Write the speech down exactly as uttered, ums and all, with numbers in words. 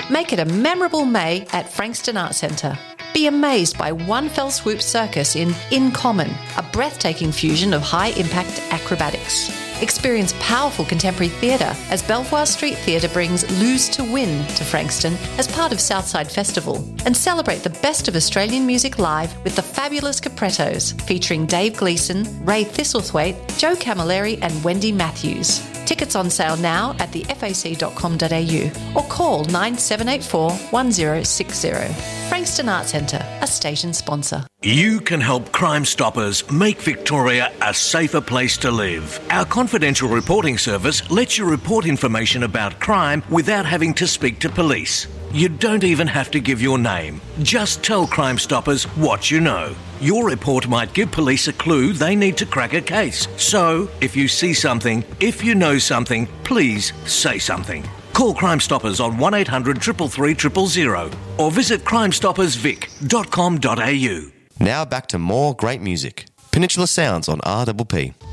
Make it a memorable May at Frankston Arts Centre. Be amazed by One Fell Swoop Circus in In Common, a breathtaking fusion of high-impact acrobatics. Experience powerful contemporary theatre as Belvoir Street Theatre brings Lose to Win to Frankston as part of Southside Festival, and celebrate the best of Australian music live with the fabulous Caprettos featuring Dave Gleeson, Ray Thistlethwaite, Joe Camilleri and Wendy Matthews. Tickets on sale now at the f a c dot com dot a u or call nine seven eight four, one zero six zero. Frankston Arts Centre, a station sponsor. You can help Crime Stoppers make Victoria a safer place to live. Our confidential reporting service lets you report information about crime without having to speak to police. You don't even have to give your name. Just tell Crime Stoppers what you know. Your report might give police a clue they need to crack a case. So, if you see something, if you know something, please say something. Call Crime Stoppers on one eight hundred three three three zero zero zero or visit crime stoppers vic dot com dot a u. Now back to more great music. Peninsula Sounds on R P P.